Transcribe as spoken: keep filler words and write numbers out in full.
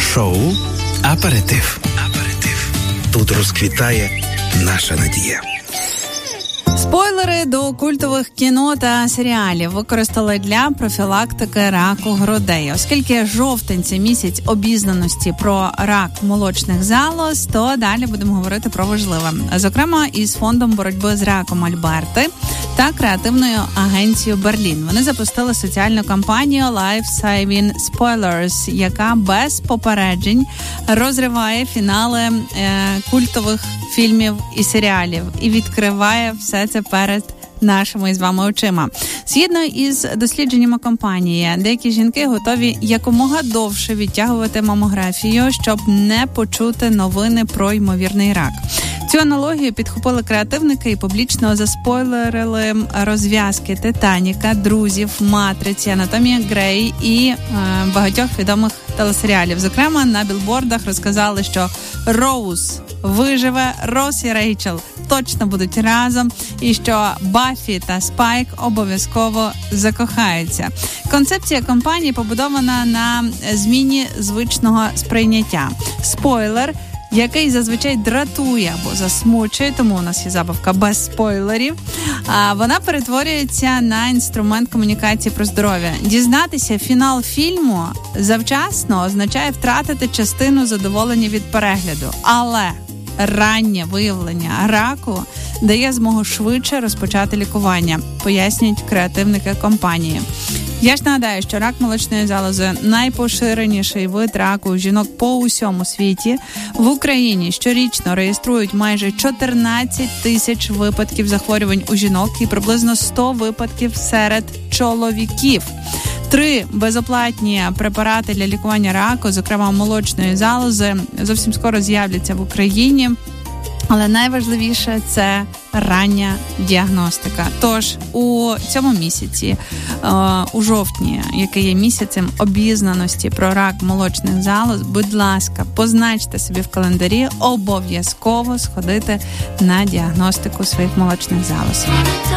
Шоу «Аперитив». Аперитив. Тут розквітає наша надія. Спойлери до культових кіно та серіалів використали для профілактики раку грудей. Оскільки жовтень – це місяць обізнаності про рак молочних залоз, то далі будемо говорити про важливе. Зокрема, із фондом боротьби з раком Альберти та креативною агенцією Берлін. Вони запустили соціальну кампанію Life Saving Spoilers, яка без попереджень розриває фінали е, культових фільмів і серіалів і відкриває все це перед нашими з вами очима. Згідно із дослідженнями компанії, деякі жінки готові якомога довше відтягувати мамографію, щоб не почути новини про ймовірний рак. Цю аналогію підхопили креативники і публічно заспойлерили розв'язки «Титаніка», «Друзів», «Матриці», «Анатомія Грей» і е, багатьох відомих телесеріалів. Зокрема, на білбордах розказали, що Роуз виживе, Рос і Рейчел точно будуть разом, і що Баффі та Спайк обов'язково закохаються. Концепція компанії побудована на зміні звичного сприйняття. Спойлер, який зазвичай дратує або засмучує, тому у нас є забавка без спойлерів, а вона перетворюється на інструмент комунікації про здоров'я. Дізнатися фінал фільму завчасно означає втратити частину задоволення від перегляду. Але раннє виявлення раку дає змогу швидше розпочати лікування, пояснюють креативники компанії. Я ж нагадаю, що рак молочної залози – найпоширеніший вид раку у жінок по усьому світі. В Україні щорічно реєструють майже чотирнадцять тисяч випадків захворювань у жінок і приблизно сто випадків серед чоловіків. Три безоплатні препарати для лікування раку, зокрема молочної залози, зовсім скоро з'являться в Україні. Але найважливіше – це рання діагностика. Тож у цьому місяці, у жовтні, який є місяцем обізнаності про рак молочних залоз, будь ласка, позначте собі в календарі обов'язково сходити на діагностику своїх молочних залоз.